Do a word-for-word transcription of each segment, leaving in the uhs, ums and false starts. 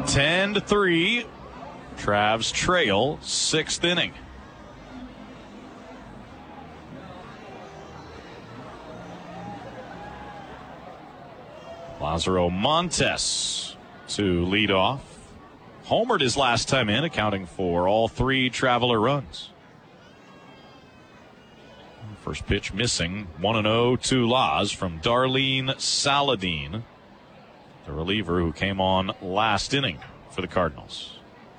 ten to three. Travs trail, sixth inning. Lázaro Montes to lead off. Homered his last time in, accounting for all three Traveler runs. First pitch missing. one and oh to Laz from Darlene Saladin, the reliever who came on last inning for the Cardinals.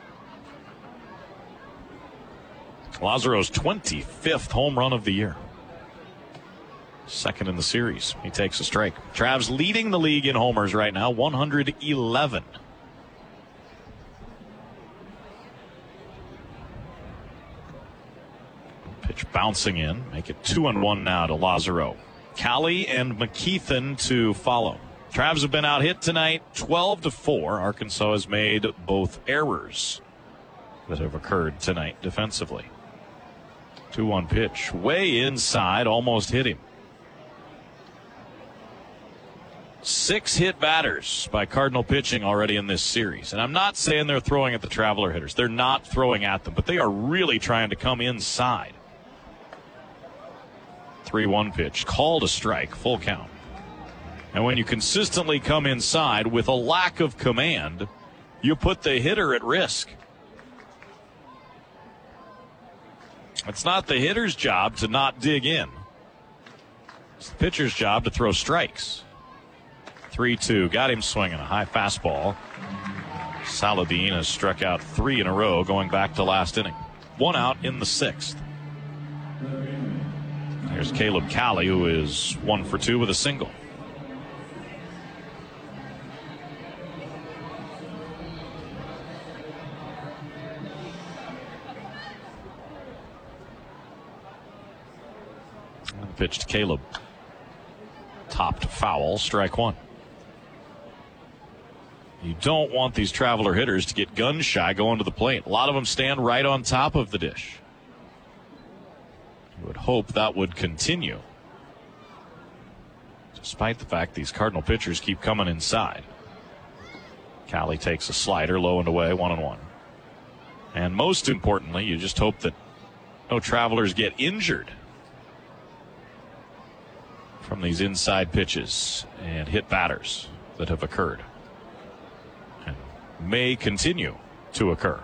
Lazaro's twenty-fifth home run of the year. Second in the series. He takes a strike. Travs leading the league in homers right now, one hundred eleven. Pitch bouncing in. Make it two and one now to Lázaro. Cali and McKeithen to follow. Travs have been out hit tonight, twelve to four. Arkansas has made both errors that have occurred tonight defensively. two one pitch. Way inside. Almost hit him. Six hit batters by Cardinal pitching already in this series. And I'm not saying they're throwing at the Traveler hitters. They're not throwing at them, but they are really trying to come inside. three one pitch. Called a strike. Full count. And when you consistently come inside with a lack of command, you put the hitter at risk. It's not the hitter's job to not dig in. It's the pitcher's job to throw strikes. three two. Got him swinging a high fastball. Saladin has struck out three in a row going back to last inning. One out in the sixth. Here's Caleb Cali, who is one for two with a single. And pitch to Caleb. Topped foul, strike one. You don't want these Traveler hitters to get gun shy going to the plate. A lot of them stand right on top of the dish. You would hope that would continue, despite the fact these Cardinal pitchers keep coming inside. Cali takes a slider, low and away, one and one. And most importantly, you just hope that no Travelers get injured from these inside pitches and hit batters that have occurred and may continue to occur.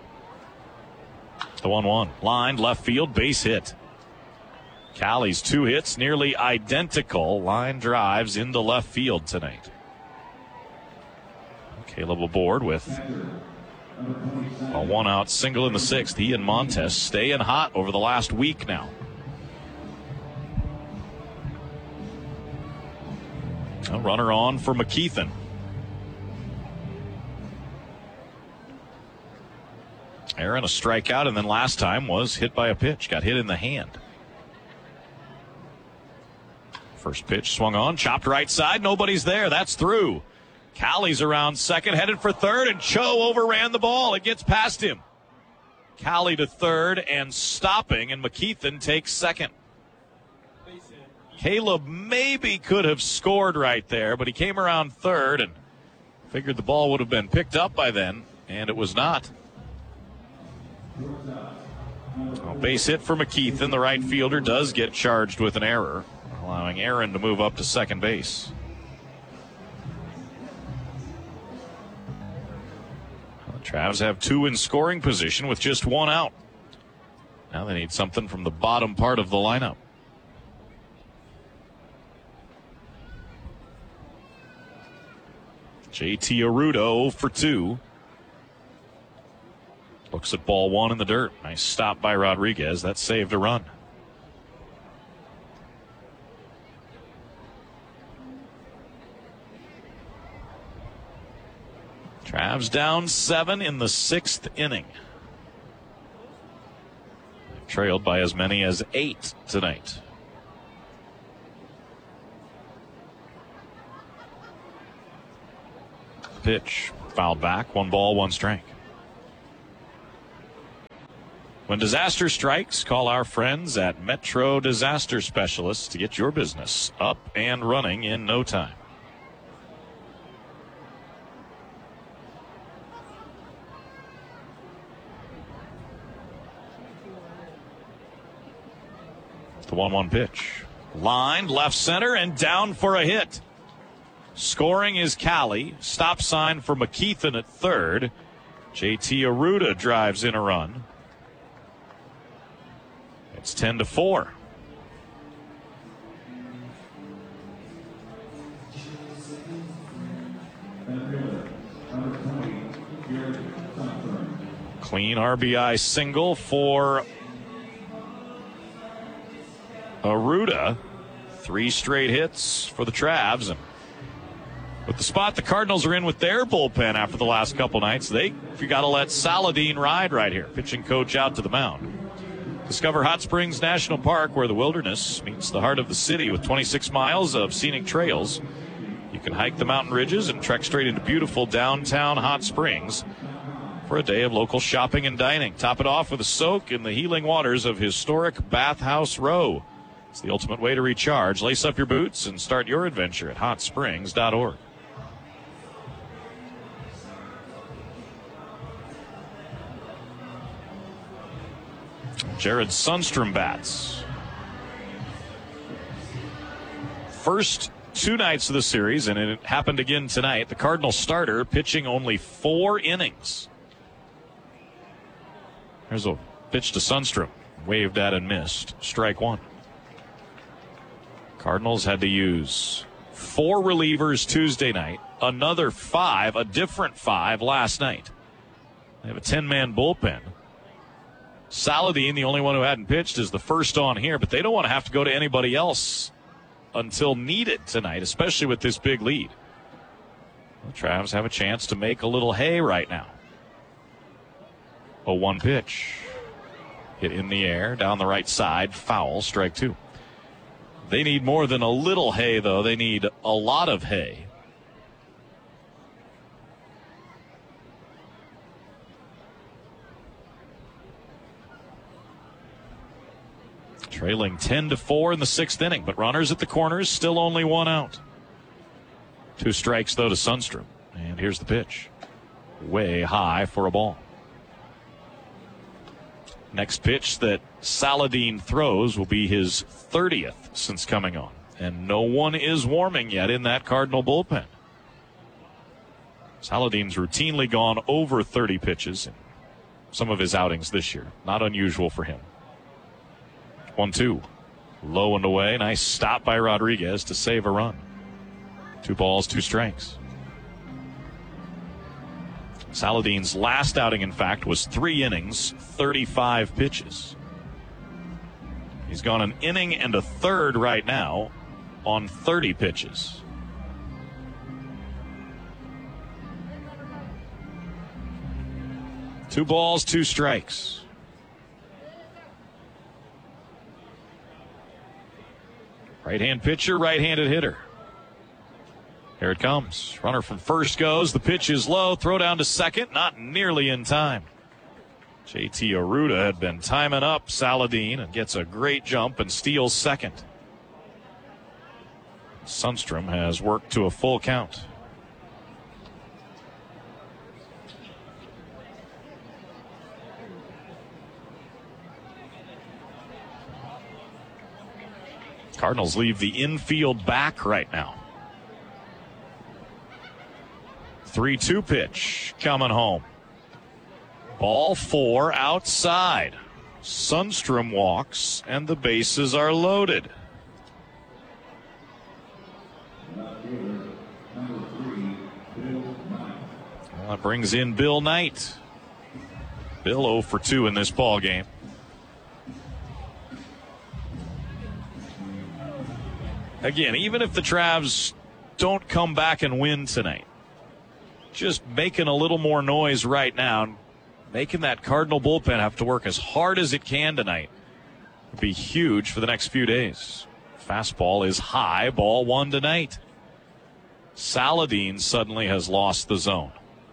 The one one. Lined left field, base hit. Cali's two hits nearly identical. Line drives into left field tonight. Caleb aboard with a one-out single in the sixth. He and Montes staying hot over the last week now. A runner on for McKeithen. Aaron, a strikeout, and then last time was hit by a pitch. Got hit in the hand. First pitch swung on, chopped right side. Nobody's there. That's through. Cali's around second, headed for third, and Cho overran the ball. It gets past him. Cali to third and stopping, and McKeithen takes second. Caleb maybe could have scored right there, but he came around third and figured the ball would have been picked up by then, and it was not. Well, base hit for McKeithen. The right fielder does get charged with an error, allowing Aaron to move up to second base. Well, the Travs have two in scoring position with just one out. Now they need something from the bottom part of the lineup. J T Arruda oh for two. Looks at ball one in the dirt. Nice stop by Rodriguez. That saved a run. Travs down seven in the sixth inning. They've trailed by as many as eight tonight. Pitch fouled back. One ball, one strike. When disaster strikes, call our friends at Metro Disaster Specialists to get your business up and running in no time. The one one pitch. Lined left center and down for a hit. Scoring is Callie. Stop sign for McKeithen at third. J T Arruda drives in a run. It's ten to four. Clean R B I single for Arruda. Three straight hits for the Travs. And with the spot the Cardinals are in with their bullpen after the last couple nights, they you got to let Saladin ride right here. Pitching coach out to the mound. Discover Hot Springs National Park, where the wilderness meets the heart of the city with twenty-six miles of scenic trails. You can hike the mountain ridges and trek straight into beautiful downtown Hot Springs for a day of local shopping and dining. Top it off with a soak in the healing waters of historic Bathhouse Row. It's the ultimate way to recharge. Lace up your boots and start your adventure at hot springs dot org. Jared Sundstrom bats. First two nights of the series, and it happened again tonight. The Cardinal starter pitching only four innings. There's a pitch to Sundstrom. Waved at and missed. Strike one. Cardinals had to use four relievers Tuesday night, another five, a different five last night. They have a ten-man bullpen. Saladin, the only one who hadn't pitched, is the first on here, but they don't want to have to go to anybody else until needed tonight, especially with this big lead. The Travs have a chance to make a little hay right now. oh one pitch. Hit in the air, down the right side, foul, strike two. They need more than a little hay, though. They need a lot of hay. Trailing ten to four in the sixth inning, but runners at the corners, still only one out. Two strikes, though, to Sundstrom. And here's the pitch. Way high for a ball. Next pitch that Saladin throws will be his thirtieth since coming on. And no one is warming yet in that Cardinal bullpen. Saladin's routinely gone over thirty pitches in some of his outings this year. Not unusual for him. one two. Low and away. Nice stop by Rodriguez to save a run. Two balls, two strikes. Saladin's last outing, in fact, was three innings, thirty-five pitches. He's gone an inning and a third right now on thirty pitches. Two balls, two strikes. Right-hand pitcher, right-handed hitter. Here it comes. Runner from first goes. The pitch is low. Throw down to second. Not nearly in time. J T Arruda had been timing up Saladin and gets a great jump and steals second. Sundstrom has worked to a full count. Cardinals leave the infield back right now. three two pitch coming home. Ball four outside. Sundstrom walks, and the bases are loaded. Well, that brings in Bill Knight. Bill oh for two in this ball game. Again, even if the Travs don't come back and win tonight, just making a little more noise right now, making that Cardinal bullpen have to work as hard as it can tonight would be huge for the next few days. Fastball is high, ball one tonight. Saladin suddenly has lost the zone.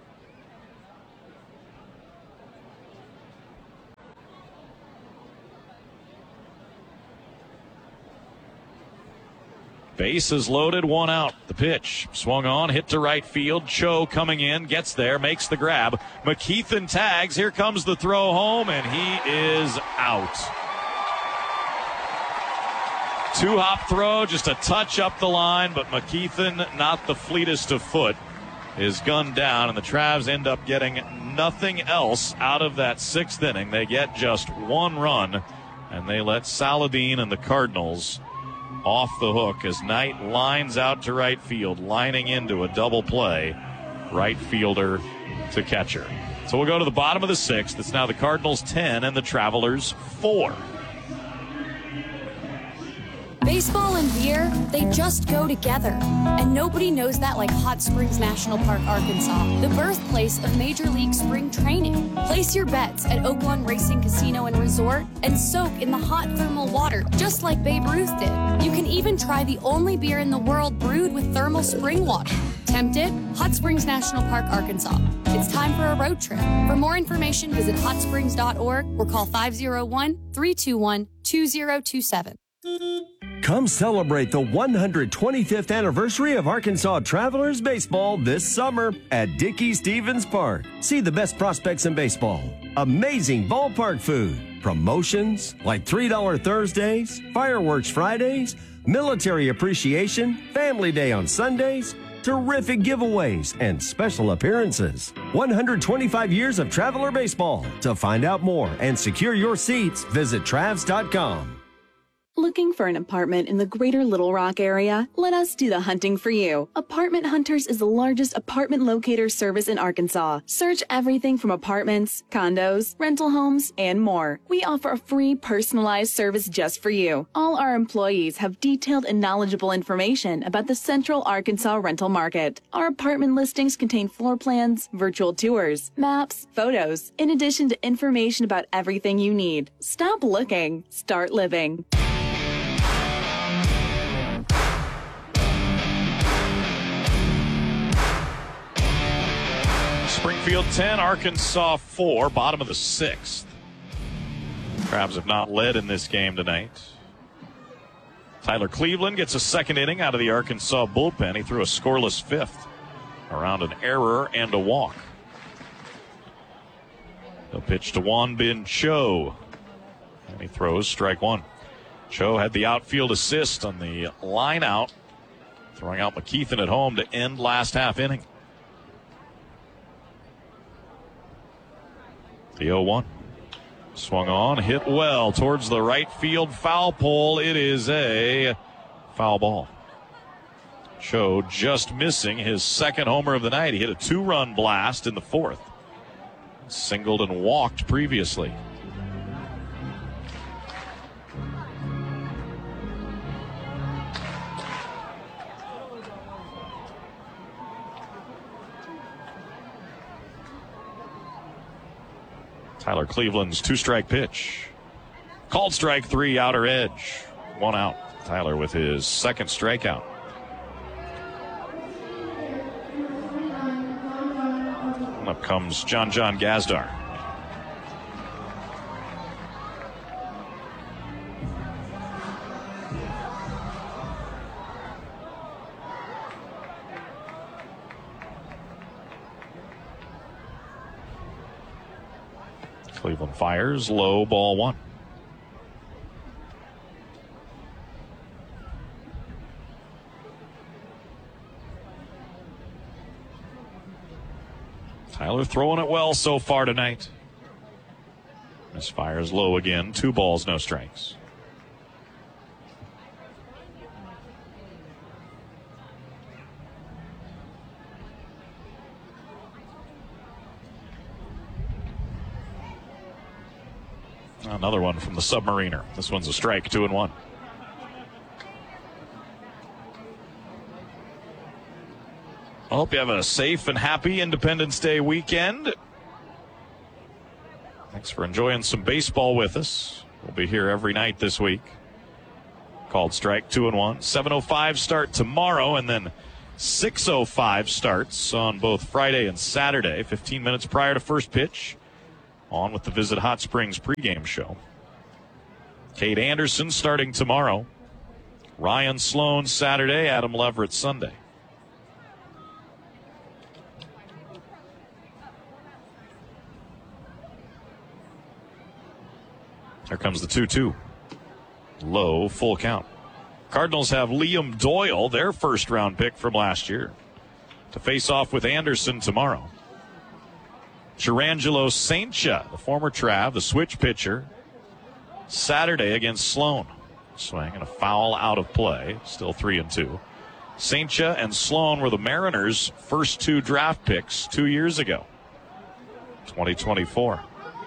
Bases loaded, one out. The pitch swung on, hit to right field. Cho coming in, gets there, makes the grab. McKeithen tags. Here comes the throw home, and he is out. two-hop throw, just a touch up the line, but McKeithen, not the fleetest of foot, is gunned down, and the Travs end up getting nothing else out of that sixth inning. They get just one run, and they let Saladin and the Cardinals off the hook as Knight lines out to right field, lining into a double play, right fielder to catcher. So we'll go to the bottom of the sixth. It's now the Cardinals ten and the Travelers four. Baseball and beer, they just go together. And nobody knows that like Hot Springs National Park, Arkansas, the birthplace of Major League Spring Training. Place your bets at Oaklawn Racing Casino and Resort and soak in the hot thermal water, just like Babe Ruth did. You can even try the only beer in the world brewed with thermal spring water. Tempted? Hot Springs National Park, Arkansas. It's time for a road trip. For more information, visit hot springs dot org or call five oh one, three two one, two oh two seven. Come celebrate the one hundred twenty-fifth anniversary of Arkansas Travelers Baseball this summer at Dickey Stevens Park. See the best prospects in baseball, amazing ballpark food, promotions like three dollar Thursdays, fireworks Fridays, military appreciation, family day on Sundays, terrific giveaways, and special appearances. one hundred twenty-five years of Traveler Baseball. To find out more and secure your seats, visit Travs dot com. Looking for an apartment in the greater Little Rock area? Let us do the hunting for you. Apartment Hunters is the largest apartment locator service in Arkansas. Search everything from apartments, condos, rental homes, and more. We offer a free personalized service just for you. All our employees have detailed and knowledgeable information about the Central Arkansas rental market. Our apartment listings contain floor plans, virtual tours, maps, photos, in addition to information about everything you need. Stop looking, start living. Springfield ten, Arkansas four, bottom of the sixth. Travs have not led in this game tonight. Tyler Cleveland gets a second inning out of the Arkansas bullpen. He threw a scoreless fifth around an error and a walk. He'll pitch to Juan Bin Cho, and he throws strike one. Cho had the outfield assist on the line out, throwing out McKeithen at home to end last half inning. The oh one. Swung on, hit well towards the right field foul pole. It is a foul ball. Cho just missing his second homer of the night. He hit a two-run blast in the fourth. Singled and walked previously. Tyler Cleveland's two-strike pitch. Called strike three, outer edge. One out. Tyler with his second strikeout. And up comes John John Gazdar. Cleveland fires, low, ball one. Tyler throwing it well so far tonight. Misfires low again, two balls, no strikes. Another one from the Submariner. This one's a strike, two and one. I hope you have a safe and happy Independence Day weekend. Thanks for enjoying some baseball with us. We'll be here every night this week. Called strike, two and one. seven oh five start tomorrow, and then six oh five starts on both Friday and Saturday, fifteen minutes prior to first pitch. On with the Visit Hot Springs pregame show. Kate Anderson starting tomorrow. Ryan Sloan Saturday. Adam Leverett Sunday. Here comes the two two. Low, full count. Cardinals have Liam Doyle, their first-round pick from last year, to face off with Anderson tomorrow. Jurangelo Saintcha, the former Trav, the switch pitcher, Saturday against Sloan. Swing and a foul out of play, still three and two. Saintcha and Sloan were the Mariners' first two draft picks two years ago, twenty twenty-four.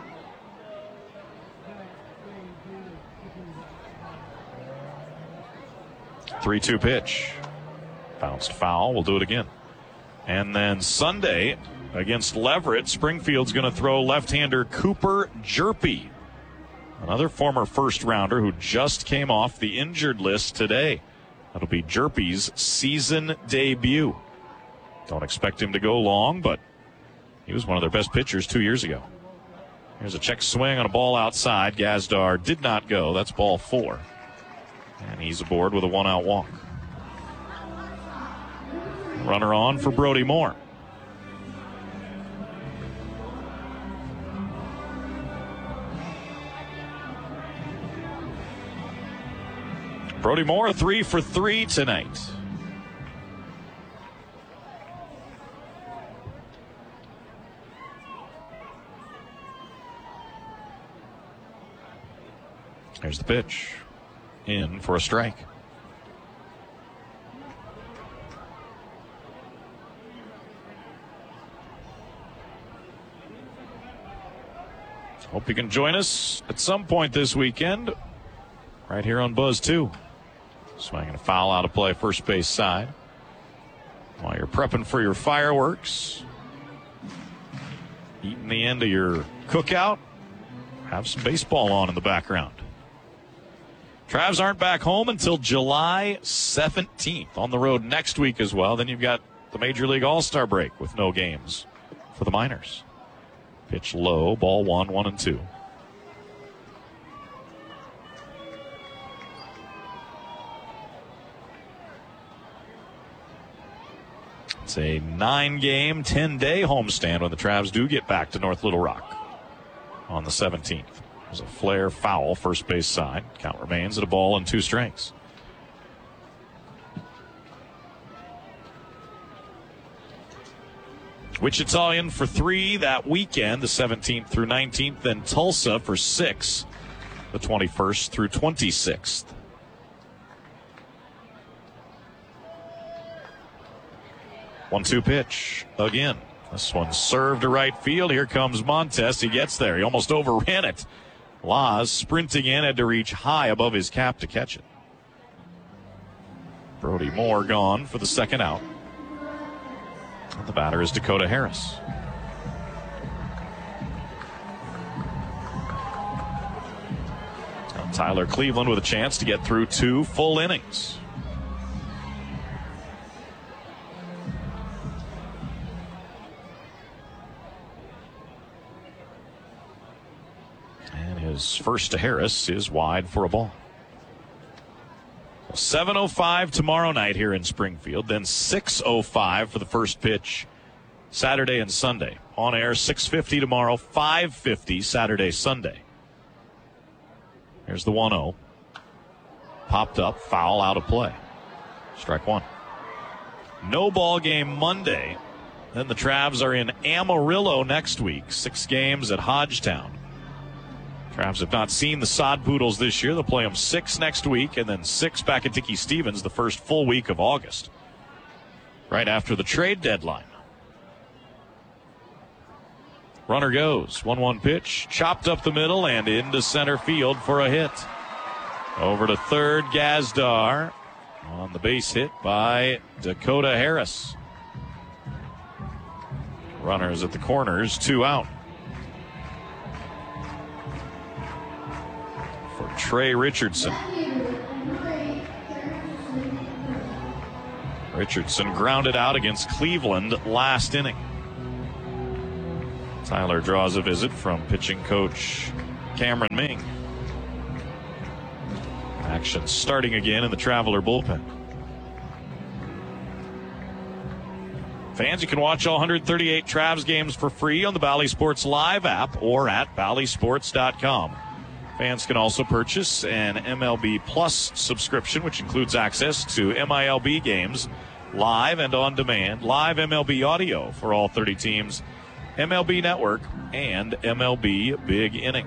three two pitch. Bounced foul. We'll do it again. And then Sunday against Leverett, Springfield's going to throw left-hander Cooper Jerpy, another former first-rounder who just came off the injured list today. That'll be Jerpy's season debut. Don't expect him to go long, but he was one of their best pitchers two years ago. Here's a check swing on a ball outside. Gazdar did not go. That's ball four. And he's aboard with a one-out walk. Runner on for Brody Moore. Brody Moore, three for three tonight. There's the pitch. In for a strike. Hope you can join us at some point this weekend, right here on Buzz two. Swinging a foul out of play, first base side. While you're prepping for your fireworks, eating the end of your cookout, have some baseball on in the background. Travs aren't back home until July seventeenth. On the road next week as well. Then you've got the Major League All-Star break with no games for the Miners. Pitch low, ball one, one and two. It's a nine-game, ten-day homestand when the Travs do get back to North Little Rock on the seventeenth. There's a flare foul, first base side. Count remains at a ball and two strikes. Wichita in for three that weekend, the seventeenth through nineteenth. Then Tulsa for six, the twenty-first through twenty-sixth. one two pitch again. This one served to right field. Here comes Montes. He gets there. He almost overran it. Laz sprinting in, had to reach high above his cap to catch it. Brody Moore gone for the second out. And the batter is Dakota Harris. Now Tyler Cleveland with a chance to get through two full innings. His first to Harris is wide for a ball. seven oh five tomorrow night here in Springfield. Then six oh five for the first pitch Saturday and Sunday. On air six fifty tomorrow, five fifty Saturday, Sunday. Here's the one oh. Popped up, foul out of play. Strike one. No ball game Monday. Then the Travs are in Amarillo next week. Six games at Hodgetown. Travs have not seen the Sod Poodles this year. They'll play them six next week and then six back at Dickey-Stevens the first full week of August, right after the trade deadline. Runner goes. one one pitch. Chopped up the middle and into center field for a hit. Over to third, Gazdar on the base hit by Dakota Harris. Runners at the corners, two out. For Trey Richardson. Richardson grounded out against Cleveland last inning. Tyler draws a visit from pitching coach Cameron Ming. Action starting again in the Traveler bullpen. Fans, you can watch all one hundred thirty-eight Travs games for free on the Bally Sports Live app or at bally sports dot com. Fans can also purchase an M L B Plus subscription, which includes access to M I L B games live and on demand, live M L B audio for all thirty teams, M L B Network, and M L B Big Inning.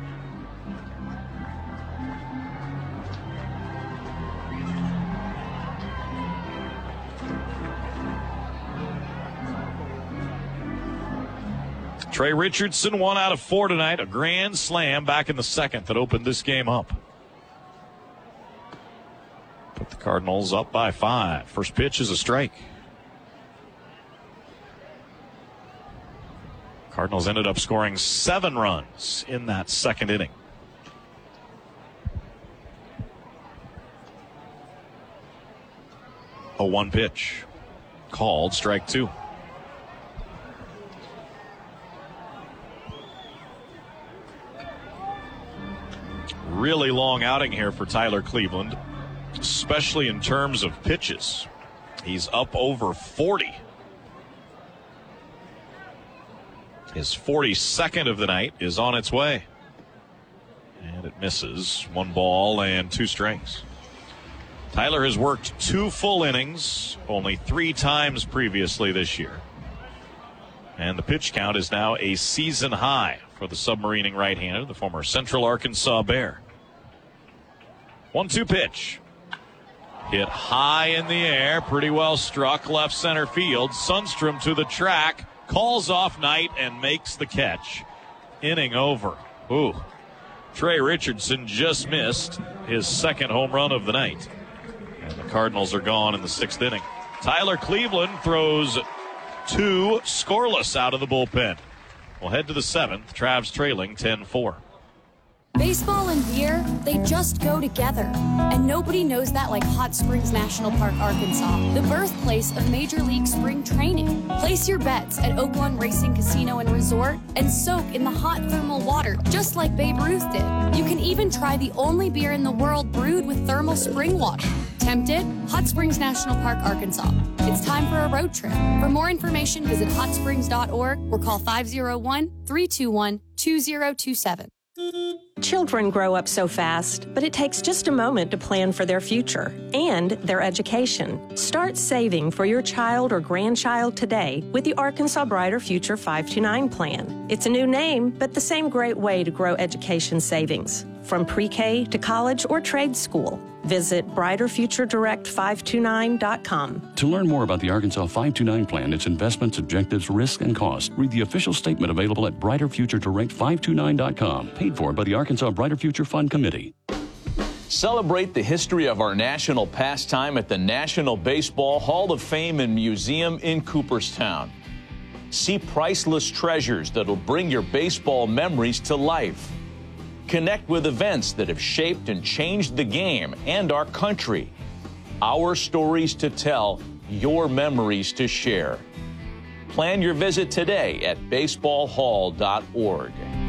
Trey Richardson, one out of four tonight. A grand slam back in the second that opened this game up. Put the Cardinals up by five. First pitch is a strike. Cardinals ended up scoring seven runs in that second inning. A one pitch. Called strike two. Really long outing here for Tyler Cleveland, especially in terms of pitches. He's up over forty. His forty-second of the night is on its way. And it misses. One ball and two strikes. Tyler has worked two full innings, only three times previously this year. And the pitch count is now a season high for the submarining right-hander, the former Central Arkansas Bear. one two pitch. Hit high in the air, pretty well struck left center field. Sundstrom to the track, calls off Knight and makes the catch. Inning over. Ooh. Trey Richardson just missed his second home run of the night. And the Cardinals are gone in the sixth inning. Tyler Cleveland throws two scoreless out of the bullpen. We'll head to the seventh. Travs trailing ten four. Baseball and beer, they just go together. And nobody knows that like Hot Springs National Park, Arkansas, the birthplace of Major League Spring Training. Place your bets at Oaklawn Racing Casino and Resort and soak in the hot thermal water, just like Babe Ruth did. You can even try the only beer in the world brewed with thermal spring water. Tempted? Hot Springs National Park, Arkansas. It's time for a road trip. For more information, visit hot springs dot org or call five oh one, three two one, two oh two seven. Children grow up so fast, but it takes just a moment to plan for their future and their education. Start saving for your child or grandchild today with the Arkansas Brighter Future five two nine plan. It's a new name, but the same great way to grow education savings. From pre-K to college or trade school. Visit brighter future direct five two nine dot com. To learn more about the Arkansas five two nine plan, its investments, objectives, risk, and cost, read the official statement available at brighter future direct five two nine dot com. Paid for by the Arkansas Brighter Future Fund Committee. Celebrate the history of our national pastime at the National Baseball Hall of Fame and Museum in Cooperstown. See priceless treasures that'll bring your baseball memories to life. Connect with events that have shaped and changed the game and our country. Our stories to tell, your memories to share. Plan your visit today at baseball hall dot org.